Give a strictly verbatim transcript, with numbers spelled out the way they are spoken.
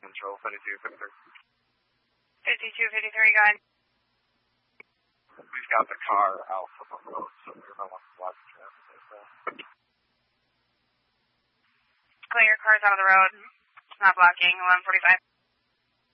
Central, fifty-two fifty-three. fifty-two fifty-three, go ahead. We've got the car out from the road, so we're not blocking traffic. Clear, your car's out of the road. It's not blocking, eleven forty-five.